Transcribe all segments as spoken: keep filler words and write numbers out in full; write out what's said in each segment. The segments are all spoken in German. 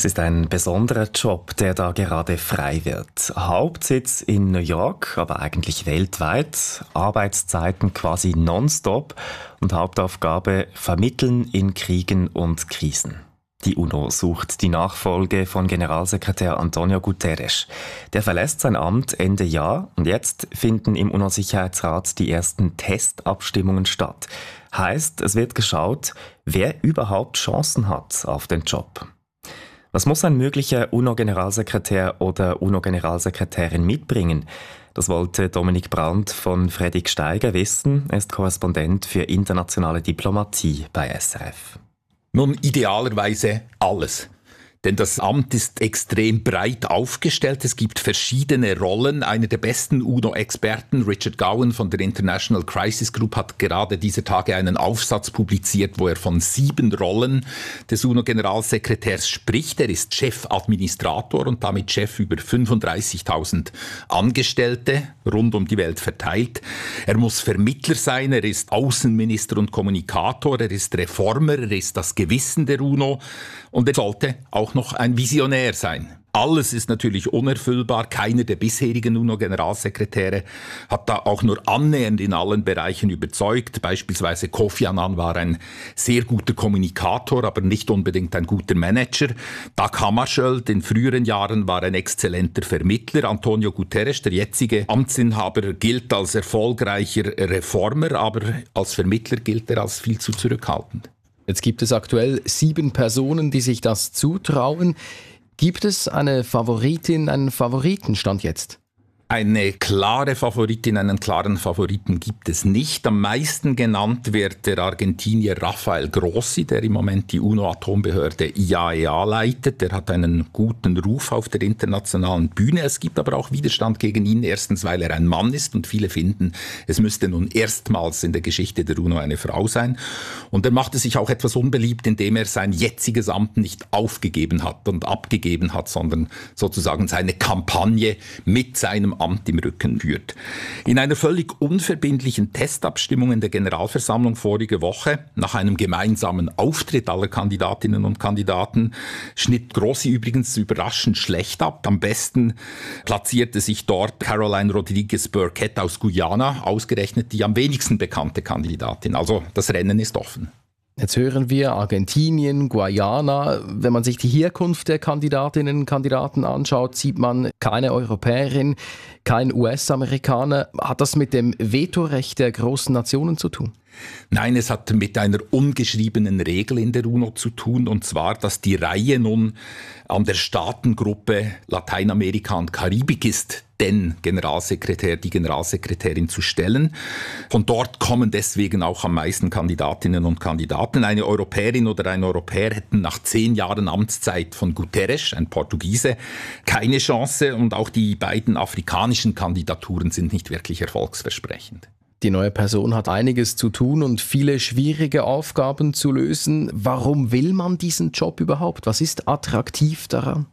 Es ist ein besonderer Job, der da gerade frei wird. Hauptsitz in New York, aber eigentlich weltweit. Arbeitszeiten quasi nonstop und Hauptaufgabe vermitteln in Kriegen und Krisen. Die UNO sucht die Nachfolge von Generalsekretär António Guterres. Der verlässt sein Amt Ende Jahr und jetzt finden im UNO-Sicherheitsrat die ersten Testabstimmungen statt. Heißt, es wird geschaut, wer überhaupt Chancen hat auf den Job. Was muss ein möglicher UNO-Generalsekretär oder UNO-Generalsekretärin mitbringen? Das wollte Dominik Brandt von Fredrik Steiger wissen. Er ist Korrespondent für internationale Diplomatie bei S R F. Nun, idealerweise alles. Denn das Amt ist extrem breit aufgestellt. Es gibt verschiedene Rollen. Einer der besten UNO-Experten, Richard Gowan von der International Crisis Group, hat gerade dieser Tage einen Aufsatz publiziert, wo er von sieben Rollen des UNO-Generalsekretärs spricht. Er ist Chefadministrator und damit Chef über fünfunddreißigtausend Angestellte rund um die Welt verteilt. Er muss Vermittler sein, er ist Außenminister und Kommunikator, er ist Reformer, er ist das Gewissen der UNO und er sollte auch noch ein Visionär sein. Alles ist natürlich unerfüllbar. Keiner der bisherigen UNO-Generalsekretäre hat da auch nur annähernd in allen Bereichen überzeugt. Beispielsweise Kofi Annan war ein sehr guter Kommunikator, aber nicht unbedingt ein guter Manager. Dag Hammarskjöld in früheren Jahren war ein exzellenter Vermittler. António Guterres, der jetzige Amtsinhaber, gilt als erfolgreicher Reformer, aber als Vermittler gilt er als viel zu zurückhaltend. Jetzt gibt es aktuell sieben Personen, die sich das zutrauen. Gibt es eine Favoritin, einen Favoritenstand jetzt? Eine klare Favoritin, einen klaren Favoriten gibt es nicht. Am meisten genannt wird der Argentinier Rafael Grossi, der im Moment die UNO-Atombehörde I A E A leitet. Der hat einen guten Ruf auf der internationalen Bühne. Es gibt aber auch Widerstand gegen ihn. Erstens, weil er ein Mann ist und viele finden, es müsste nun erstmals in der Geschichte der UNO eine Frau sein. Und er machte sich auch etwas unbeliebt, indem er sein jetziges Amt nicht aufgegeben hat und abgegeben hat, sondern sozusagen seine Kampagne mit seinem Amt im Rücken führt. In einer völlig unverbindlichen Testabstimmung in der Generalversammlung vorige Woche, nach einem gemeinsamen Auftritt aller Kandidatinnen und Kandidaten, schnitt Grossi übrigens überraschend schlecht ab. Am besten platzierte sich dort Caroline Rodriguez Burkett aus Guyana, ausgerechnet die am wenigsten bekannte Kandidatin. Also das Rennen ist offen. Jetzt hören wir Argentinien, Guyana. Wenn man sich die Herkunft der Kandidatinnen und Kandidaten anschaut, sieht man keine Europäerin, kein U S-Amerikaner. Hat das mit dem Vetorecht der großen Nationen zu tun? Nein, es hat mit einer ungeschriebenen Regel in der UNO zu tun, und zwar, dass die Reihe nun an der Staatengruppe Lateinamerika und Karibik ist, den Generalsekretär, die Generalsekretärin zu stellen. Von dort kommen deswegen auch am meisten Kandidatinnen und Kandidaten. Eine Europäerin oder ein Europäer hätten nach zehn Jahren Amtszeit von Guterres, ein Portugiese, keine Chance, und auch die beiden afrikanischen Kandidaturen sind nicht wirklich erfolgsversprechend. Die neue Person hat einiges zu tun und viele schwierige Aufgaben zu lösen. Warum will man diesen Job überhaupt? Was ist attraktiv daran?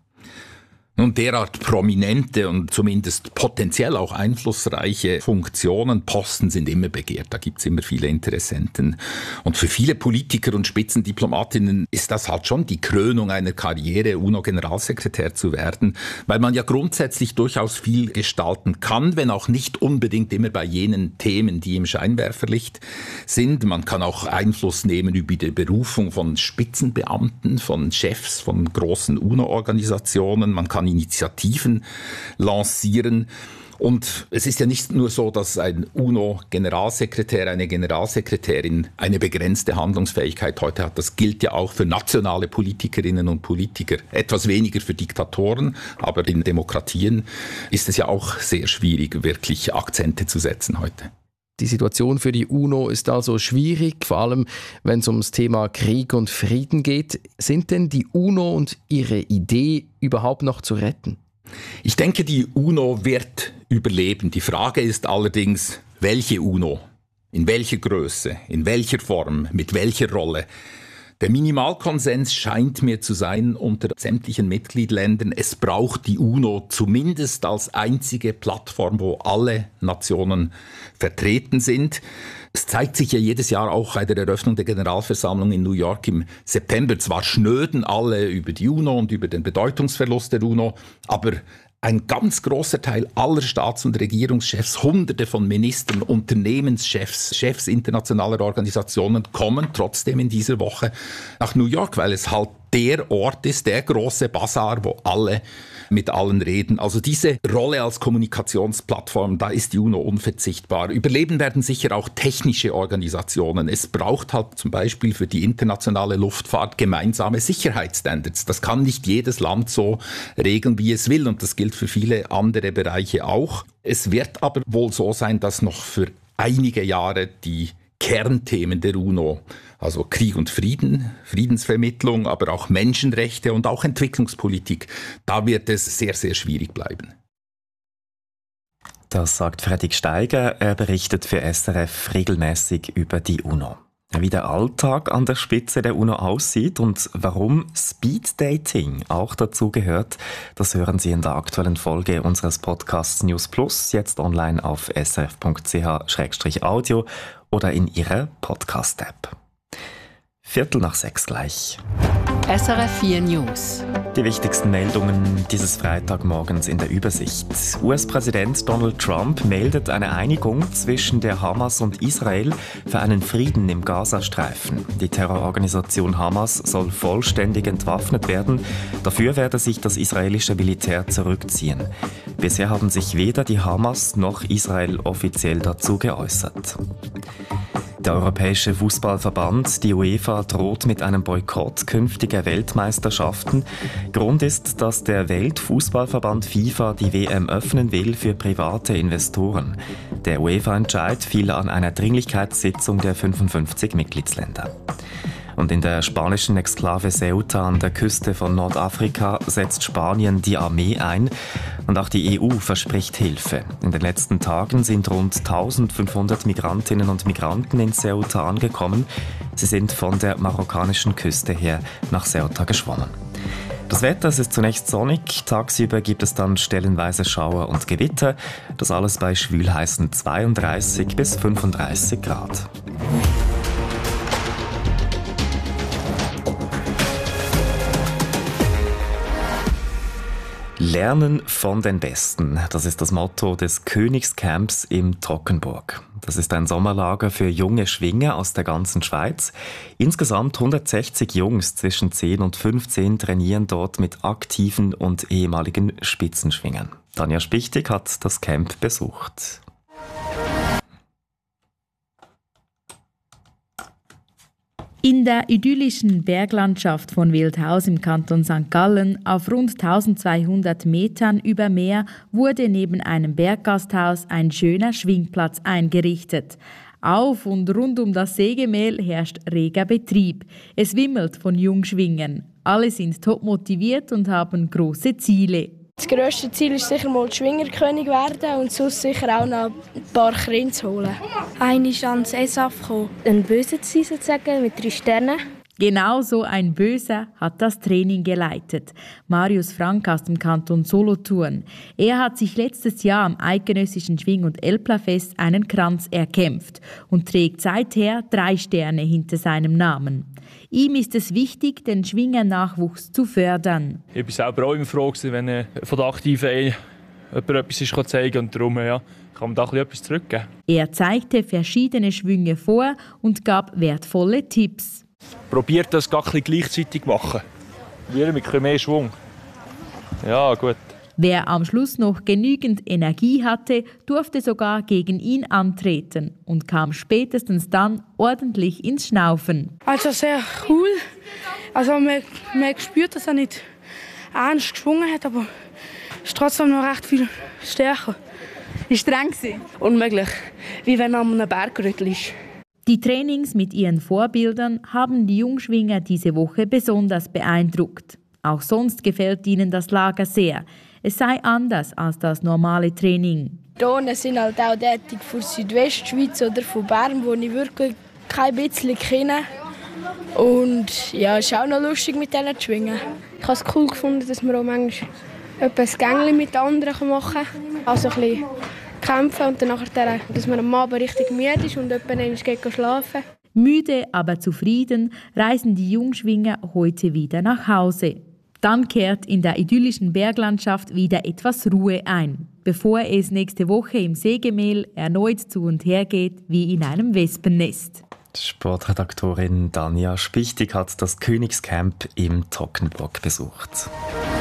Nun, derart prominente und zumindest potenziell auch einflussreiche Funktionen, Posten sind immer begehrt. Da gibt's immer viele Interessenten. Und für viele Politiker und Spitzendiplomatinnen ist das halt schon die Krönung einer Karriere, UNO-Generalsekretär zu werden, weil man ja grundsätzlich durchaus viel gestalten kann, wenn auch nicht unbedingt immer bei jenen Themen, die im Scheinwerferlicht sind. Man kann auch Einfluss nehmen über die Berufung von Spitzenbeamten, von Chefs von großen UNO-Organisationen. Man kann Initiativen lancieren. Und es ist ja nicht nur so, dass ein UNO-Generalsekretär, eine Generalsekretärin eine begrenzte Handlungsfähigkeit heute hat. Das gilt ja auch für nationale Politikerinnen und Politiker. Etwas weniger für Diktatoren, aber in Demokratien ist es ja auch sehr schwierig, wirklich Akzente zu setzen heute. Die Situation für die UNO ist also schwierig, vor allem wenn es ums Thema Krieg und Frieden geht. Sind denn die UNO und ihre Idee überhaupt noch zu retten? Ich denke, die UNO wird überleben. Die Frage ist allerdings, welche UNO? In welcher Größe? In welcher Form? Mit welcher Rolle? Der Minimalkonsens scheint mir zu sein unter sämtlichen Mitgliedsländern, es braucht die UNO zumindest als einzige Plattform, wo alle Nationen vertreten sind. Es zeigt sich ja jedes Jahr auch bei der Eröffnung der Generalversammlung in New York im September. Zwar schnöden alle über die UNO und über den Bedeutungsverlust der UNO, aber ein ganz großer Teil aller Staats- und Regierungschefs, Hunderte von Ministern, Unternehmenschefs, Chefs internationaler Organisationen kommen trotzdem in dieser Woche nach New York, weil es halt der Ort ist, der große Basar, wo alle mit allen reden. Also diese Rolle als Kommunikationsplattform, da ist die UNO unverzichtbar. Überleben werden sicher auch technische Organisationen. Es braucht halt zum Beispiel für die internationale Luftfahrt gemeinsame Sicherheitsstandards. Das kann nicht jedes Land so regeln, wie es will, und das gilt für viele andere Bereiche auch. Es wird aber wohl so sein, dass noch für einige Jahre die Kernthemen der UNO, also Krieg und Frieden, Friedensvermittlung, aber auch Menschenrechte und auch Entwicklungspolitik, da wird es sehr, sehr schwierig bleiben. Das sagt Fredrik Steiger. Er berichtet für S R F regelmäßig über die UNO. Wie der Alltag an der Spitze der UNO aussieht und warum Speeddating auch dazu gehört, das hören Sie in der aktuellen Folge unseres Podcasts News Plus, jetzt online auf s r f punkt c h slash audio oder in Ihrer Podcast-App. Viertel nach sechs gleich. S R F vier News. Die wichtigsten Meldungen dieses Freitagmorgens in der Übersicht. U S-Präsident Donald Trump meldet eine Einigung zwischen der Hamas und Israel für einen Frieden im Gazastreifen. Die Terrororganisation Hamas soll vollständig entwaffnet werden. Dafür werde sich das israelische Militär zurückziehen. Bisher haben sich weder die Hamas noch Israel offiziell dazu geäußert. Der Europäische Fußballverband, die UEFA, droht mit einem Boykott künftiger Weltmeisterschaften. Grund ist, dass der Weltfußballverband FIFA die W M öffnen will für private Investoren. Der UEFA-Entscheid fiel an einer Dringlichkeitssitzung der fünfundfünfzig Mitgliedsländer. Und in der spanischen Exklave Ceuta an der Küste von Nordafrika setzt Spanien die Armee ein. Und auch die E U verspricht Hilfe. In den letzten Tagen sind rund eintausendfünfhundert Migrantinnen und Migranten in Ceuta angekommen. Sie sind von der marokkanischen Küste her nach Ceuta geschwommen. Das Wetter, es ist zunächst sonnig, tagsüber gibt es dann stellenweise Schauer und Gewitter. Das alles bei schwülheißen zweiunddreißig bis fünfunddreißig Grad. Lernen von den Besten, das ist das Motto des Königscamps im Trockenburg. Das ist ein Sommerlager für junge Schwinger aus der ganzen Schweiz. Insgesamt hundertsechzig Jungs zwischen zehn und fünfzehn trainieren dort mit aktiven und ehemaligen Spitzenschwingern. Tanja Spichtig hat das Camp besucht. In der idyllischen Berglandschaft von Wildhaus im Kanton Sankt Gallen auf rund eintausendzweihundert Metern über Meer wurde neben einem Berggasthaus ein schöner Schwingplatz eingerichtet. Auf und rund um das Sägemehl herrscht reger Betrieb. Es wimmelt von Jungschwingern. Alle sind top motiviert und haben grosse Ziele. Das grösste Ziel ist sicher mal Schwingerkönig werden und sonst sicher auch noch ein paar Kinder zu holen. Einmal ans E S A F kommen. Ein Böser zu sein, sozusagen, mit drei Sternen. Genau so ein Böser hat das Training geleitet. Marius Frank aus dem Kanton Solothurn. Er hat sich letztes Jahr am eidgenössischen Schwing- und Elplerfest einen Kranz erkämpft und trägt seither drei Sterne hinter seinem Namen. Ihm ist es wichtig, den Schwingernachwuchs zu fördern. Ich war selber auch immer froh, wenn äh, von der Aktiven jemand etwas ist zeigen kann und darum ja, kann man da etwas zurückgeben. Er zeigte verschiedene Schwünge vor und gab wertvolle Tipps. Probiert das gar ein gleichzeitig machen. Wir mit mehr Schwung. Ja, gut. Wer am Schluss noch genügend Energie hatte, durfte sogar gegen ihn antreten und kam spätestens dann ordentlich ins Schnaufen. Also sehr cool. Also man, man spürt, dass er nicht ernst geschwungen hat, aber es ist trotzdem noch recht viel stärker. Ist streng gewesen? Unmöglich, wie wenn er an einem Bergrüttel ist. Die Trainings mit ihren Vorbildern haben die Jungschwinger diese Woche besonders beeindruckt. Auch sonst gefällt ihnen das Lager sehr. Es sei anders als das normale Training. Hier sind halt auch tätig von Südwestschweiz oder von Bern, wo ich wirklich kein bisschen kenne. Und ja, es ist auch noch lustig, mit denen zu schwingen. Ich habe es cool gefunden, dass man auch manchmal ein Gängchen mit anderen machen kann. Also ein bisschen kämpfen und dann nachher, dass man am Abend richtig müde ist und jemand geht schlafen. Müde, aber zufrieden reisen die Jungschwinger heute wieder nach Hause. Dann kehrt in der idyllischen Berglandschaft wieder etwas Ruhe ein, bevor es nächste Woche im Sägemehl erneut zu und her geht wie in einem Wespennest. Sportredaktorin Danja Spichtig hat das Königscamp im Toggenburg besucht.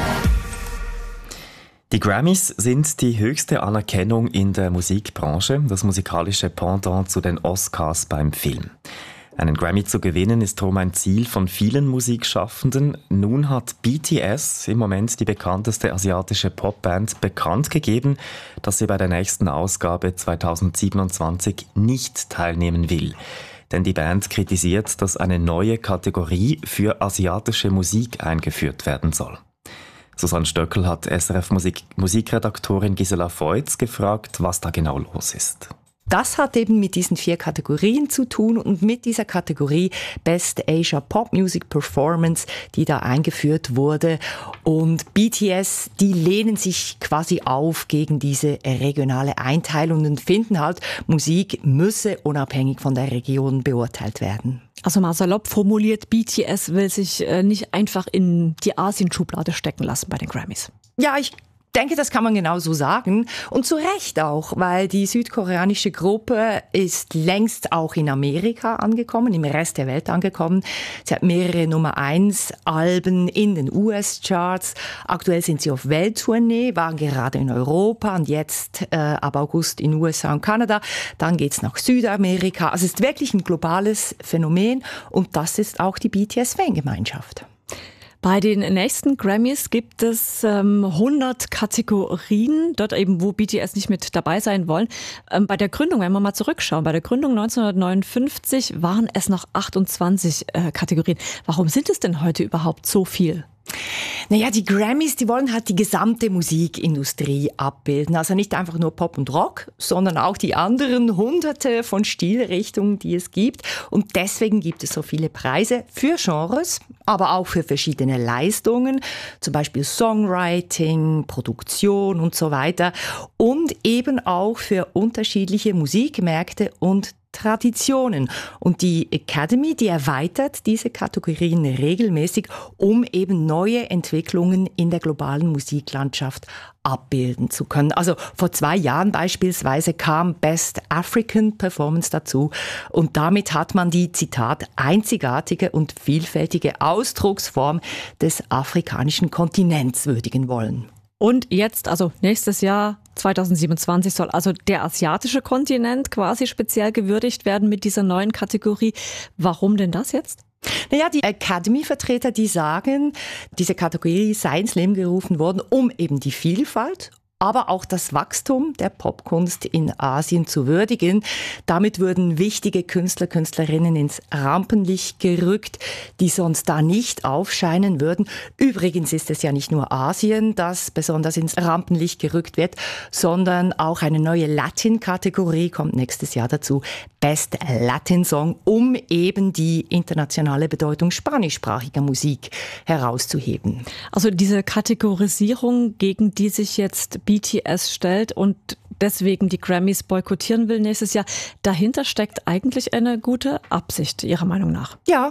Die Grammys sind die höchste Anerkennung in der Musikbranche, das musikalische Pendant zu den Oscars beim Film. Einen Grammy zu gewinnen ist darum ein Ziel von vielen Musikschaffenden. Nun hat B T S, im Moment die bekannteste asiatische Popband, bekannt gegeben, dass sie bei der nächsten Ausgabe zweitausendsiebenundzwanzig nicht teilnehmen will. Denn die Band kritisiert, dass eine neue Kategorie für asiatische Musik eingeführt werden soll. Susanne Stöckel hat S R F-Musik- Musikredaktorin Gisela Feutz gefragt, was da genau los ist. Das hat eben mit diesen vier Kategorien zu tun und mit dieser Kategorie Best Asia Pop Music Performance, die da eingeführt wurde. Und B T S, die lehnen sich quasi auf gegen diese regionale Einteilung und finden halt, Musik müsse unabhängig von der Region beurteilt werden. Also mal salopp formuliert, B T S will sich äh, nicht einfach in die Asien-Schublade stecken lassen bei den Grammys. Ja, ich Ich denke, das kann man genau so sagen. Und zu Recht auch, weil die südkoreanische Gruppe ist längst auch in Amerika angekommen, im Rest der Welt angekommen. Sie hat mehrere Nummer eins Alben in den U S-Charts. Aktuell sind sie auf Welttournee, waren gerade in Europa und jetzt äh, ab August in U S A und Kanada. Dann geht's nach Südamerika. Also es ist wirklich ein globales Phänomen und das ist auch die B T S-Fangemeinschaft. Bei den nächsten Grammys gibt es ähm, hundert Kategorien, dort eben, wo B T S nicht mit dabei sein wollen. Ähm, bei der Gründung, wenn wir mal zurückschauen, bei der Gründung neunzehnhundertneunundfünfzig waren es noch achtundzwanzig äh, Kategorien. Warum sind es denn heute überhaupt so viel? Naja, die Grammys, die wollen halt die gesamte Musikindustrie abbilden. Also nicht einfach nur Pop und Rock, sondern auch die anderen hunderte von Stilrichtungen, die es gibt. Und deswegen gibt es so viele Preise für Genres, aber auch für verschiedene Leistungen, zum Beispiel Songwriting, Produktion und so weiter. Und eben auch für unterschiedliche Musikmärkte und Traditionen. Und die Academy, die erweitert diese Kategorien regelmäßig, um eben neue Entwicklungen in der globalen Musiklandschaft abbilden zu können. Also vor zwei Jahren beispielsweise kam Best African Performance dazu und damit hat man die, Zitat, einzigartige und vielfältige Ausdrucksform des afrikanischen Kontinents würdigen wollen. Und jetzt, also nächstes Jahr, zweitausendsiebenundzwanzig, soll also der asiatische Kontinent quasi speziell gewürdigt werden mit dieser neuen Kategorie. Warum denn das jetzt? Naja, die Academy-Vertreter, die sagen, diese Kategorie sei ins Leben gerufen worden, um eben die Vielfalt, aber auch das Wachstum der Popkunst in Asien zu würdigen. Damit würden wichtige Künstler, Künstlerinnen ins Rampenlicht gerückt, die sonst da nicht aufscheinen würden. Übrigens ist es ja nicht nur Asien, das besonders ins Rampenlicht gerückt wird, sondern auch eine neue Latin-Kategorie kommt nächstes Jahr dazu. Best Latin Song, um eben die internationale Bedeutung spanischsprachiger Musik herauszuheben. Also diese Kategorisierung, gegen die sich jetzt B T S stellt und deswegen die Grammys boykottieren will nächstes Jahr, dahinter steckt eigentlich eine gute Absicht, Ihrer Meinung nach. Ja,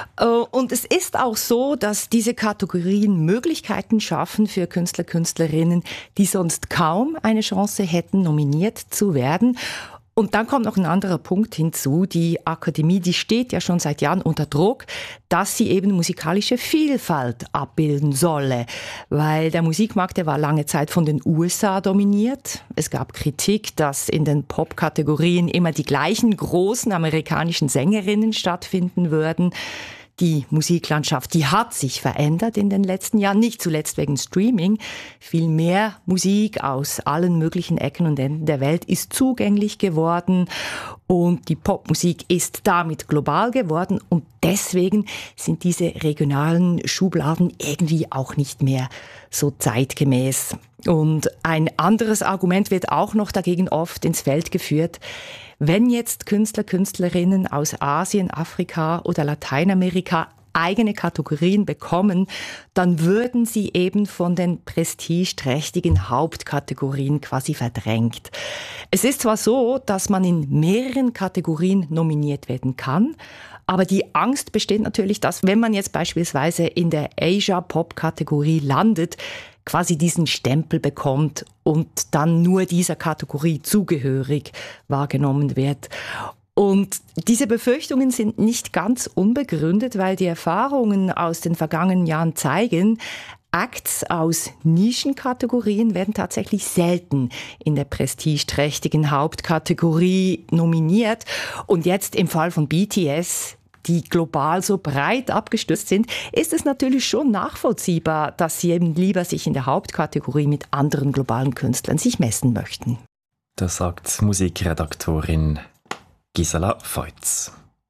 und es ist auch so, dass diese Kategorien Möglichkeiten schaffen für Künstler, Künstlerinnen, die sonst kaum eine Chance hätten, nominiert zu werden. Und dann kommt noch ein anderer Punkt hinzu. Die Akademie, die steht ja schon seit Jahren unter Druck, dass sie eben musikalische Vielfalt abbilden solle. Weil der Musikmarkt, der war lange Zeit von den U S A dominiert. Es gab Kritik, dass in den Pop-Kategorien immer die gleichen großen amerikanischen Sängerinnen stattfinden würden. Die Musiklandschaft, die hat sich verändert in den letzten Jahren, nicht zuletzt wegen Streaming. Viel mehr Musik aus allen möglichen Ecken und Enden der Welt ist zugänglich geworden und die Popmusik ist damit global geworden und deswegen sind diese regionalen Schubladen irgendwie auch nicht mehr so zeitgemäß. Und ein anderes Argument wird auch noch dagegen oft ins Feld geführt. wenn jetzt Künstler, Künstlerinnen aus Asien, Afrika oder Lateinamerika eigene Kategorien bekommen, dann würden sie eben von den prestigeträchtigen Hauptkategorien quasi verdrängt. Es ist zwar so, dass man in mehreren Kategorien nominiert werden kann, aber die Angst besteht natürlich, dass wenn man jetzt beispielsweise in der Asia-Pop-Kategorie landet, quasi diesen Stempel bekommt und dann nur dieser Kategorie zugehörig wahrgenommen wird. Und diese Befürchtungen sind nicht ganz unbegründet, weil die Erfahrungen aus den vergangenen Jahren zeigen, Acts aus Nischenkategorien werden tatsächlich selten in der prestigeträchtigen Hauptkategorie nominiert. Und jetzt im Fall von B T S, die global so breit abgestützt sind, ist es natürlich schon nachvollziehbar, dass sie eben lieber sich in der Hauptkategorie mit anderen globalen Künstlern sich messen möchten. Das sagt Musikredaktorin Gisela Feutz.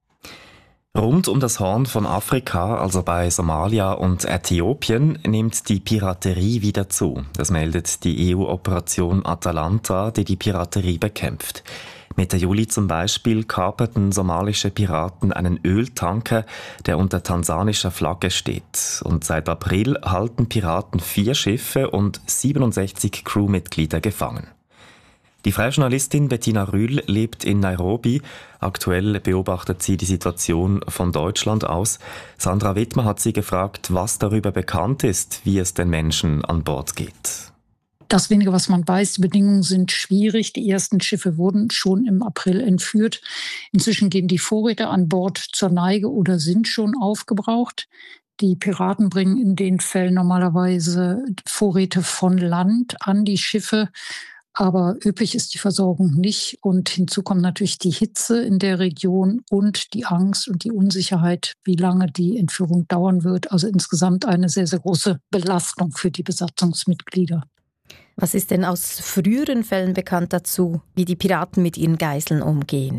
Rund um das Horn von Afrika, also bei Somalia und Äthiopien, nimmt die Piraterie wieder zu. Das meldet die E U-Operation Atalanta, die die Piraterie bekämpft. Mitte Juli zum Beispiel kaperten somalische Piraten einen Öltanker, der unter tansanischer Flagge steht. Und seit April halten Piraten vier Schiffe und siebenundsechzig Crewmitglieder gefangen. Die freie Journalistin Bettina Rühl lebt in Nairobi. Aktuell beobachtet sie die Situation von Deutschland aus. Sandra Wittmer hat sie gefragt, was darüber bekannt ist, wie es den Menschen an Bord geht. Das wenige, was man weiß, die Bedingungen sind schwierig. Die ersten Schiffe wurden schon im April entführt. Inzwischen gehen die Vorräte an Bord zur Neige oder sind schon aufgebraucht. Die Piraten bringen in den Fällen normalerweise Vorräte von Land an die Schiffe. Aber üppig ist die Versorgung nicht. Und hinzu kommt natürlich die Hitze in der Region und die Angst und die Unsicherheit, wie lange die Entführung dauern wird. Also insgesamt eine sehr, sehr große Belastung für die Besatzungsmitglieder. Was ist denn aus früheren Fällen bekannt dazu, wie die Piraten mit ihren Geiseln umgehen?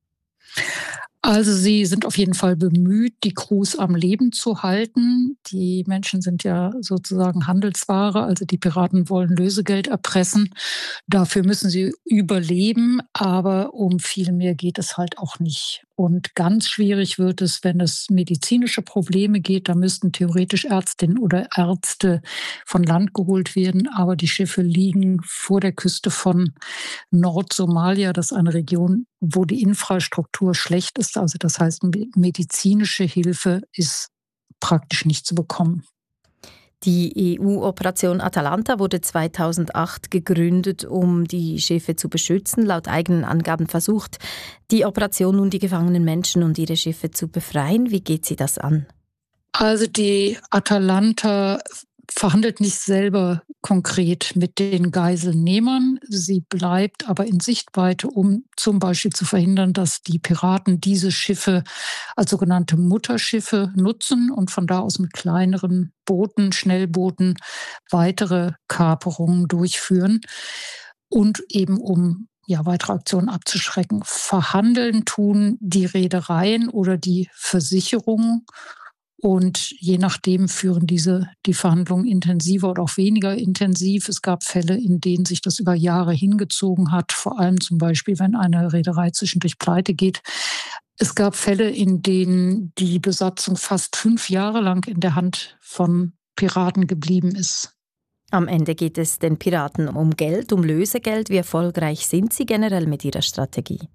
Also sie sind auf jeden Fall bemüht, die Crews am Leben zu halten. Die Menschen sind ja sozusagen Handelsware, also die Piraten wollen Lösegeld erpressen. Dafür müssen sie überleben, aber um viel mehr geht es halt auch nicht. Und ganz schwierig wird es, wenn es medizinische Probleme geht. Da müssten theoretisch Ärztinnen oder Ärzte von Land geholt werden. Aber die Schiffe liegen vor der Küste von Nordsomalia. Das ist eine Region, wo die Infrastruktur schlecht ist. Also das heißt, medizinische Hilfe ist praktisch nicht zu bekommen. Die E U-Operation Atalanta wurde zweitausendacht gegründet, um die Schiffe zu beschützen. Laut eigenen Angaben versucht die Operation nun, die gefangenen Menschen und ihre Schiffe zu befreien. Wie geht sie das an? Also die Atalanta verhandelt nicht selber konkret mit den Geiselnehmern. Sie bleibt aber in Sichtweite, um zum Beispiel zu verhindern, dass die Piraten diese Schiffe als sogenannte Mutterschiffe nutzen und von da aus mit kleineren Booten, Schnellbooten weitere Kaperungen durchführen und eben um ja, weitere Aktionen abzuschrecken. Verhandeln tun die Reedereien oder die Versicherungen. Und je nachdem führen diese die Verhandlungen intensiver oder auch weniger intensiv. Es gab Fälle, in denen sich das über Jahre hingezogen hat, vor allem zum Beispiel, wenn eine Reederei zwischendurch pleite geht. Es gab Fälle, in denen die Besatzung fast fünf Jahre lang in der Hand von Piraten geblieben ist. Am Ende geht es den Piraten um Geld, um Lösegeld. Wie erfolgreich sind sie generell mit ihrer Strategie?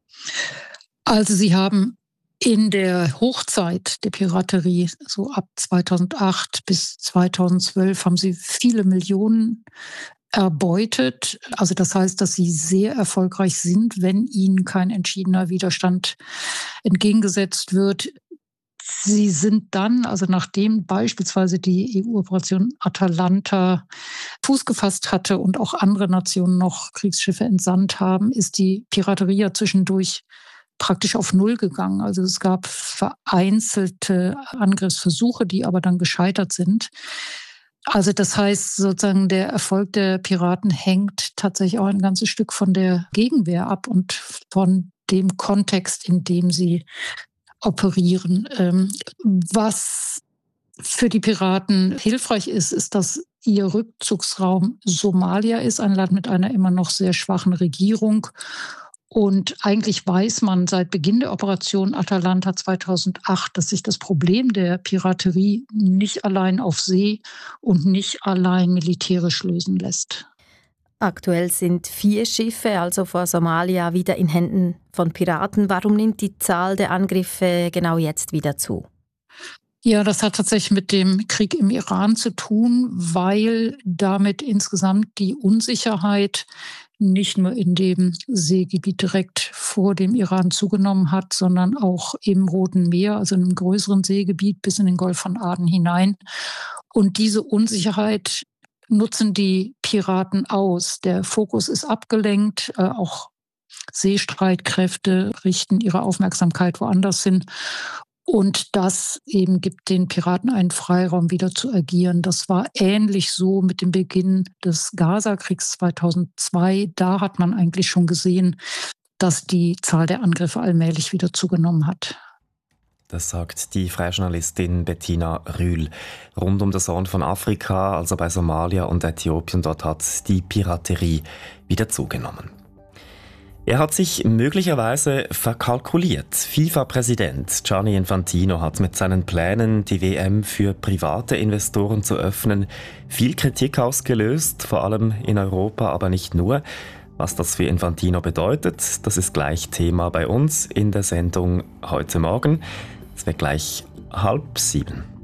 Also sie haben in der Hochzeit der Piraterie, so ab zweitausendacht bis zweitausendzwölf, haben sie viele Millionen erbeutet. Also das heißt, dass sie sehr erfolgreich sind, wenn ihnen kein entschiedener Widerstand entgegengesetzt wird. Sie sind dann, also nachdem beispielsweise die E U-Operation Atalanta Fuß gefasst hatte und auch andere Nationen noch Kriegsschiffe entsandt haben, ist die Piraterie ja zwischendurch praktisch auf Null gegangen. Also es gab vereinzelte Angriffsversuche, die aber dann gescheitert sind. Also das heißt sozusagen, der Erfolg der Piraten hängt tatsächlich auch ein ganzes Stück von der Gegenwehr ab und von dem Kontext, in dem sie operieren. Was für die Piraten hilfreich ist, ist, dass ihr Rückzugsraum Somalia ist, ein Land mit einer immer noch sehr schwachen Regierung Und eigentlich weiß man seit Beginn der Operation Atalanta zweitausendacht, dass sich das Problem der Piraterie nicht allein auf See und nicht allein militärisch lösen lässt. Aktuell sind vier Schiffe, also vor Somalia, wieder in Händen von Piraten. Warum nimmt die Zahl der Angriffe genau jetzt wieder zu? Ja, das hat tatsächlich mit dem Krieg im Iran zu tun, weil damit insgesamt die Unsicherheit nicht nur in dem Seegebiet direkt vor dem Iran zugenommen hat, sondern auch im Roten Meer, also in einem größeren Seegebiet bis in den Golf von Aden hinein. Und diese Unsicherheit nutzen die Piraten aus. Der Fokus ist abgelenkt, äh, auch Seestreitkräfte richten ihre Aufmerksamkeit woanders hin. Und das eben gibt den Piraten einen Freiraum, wieder zu agieren. Das war ähnlich so mit dem Beginn des Gaza-Kriegs zweitausendzwei. Da hat man eigentlich schon gesehen, dass die Zahl der Angriffe allmählich wieder zugenommen hat. Das sagt die freie Journalistin Bettina Rühl. Rund um das Horn von Afrika, also bei Somalia und Äthiopien, dort hat die Piraterie wieder zugenommen. Er hat sich möglicherweise verkalkuliert. FIFA-Präsident Gianni Infantino hat mit seinen Plänen, die W M für private Investoren zu öffnen, viel Kritik ausgelöst, vor allem in Europa, aber nicht nur. Was das für Infantino bedeutet, das ist gleich Thema bei uns in der Sendung heute Morgen. Es wird gleich halb sieben.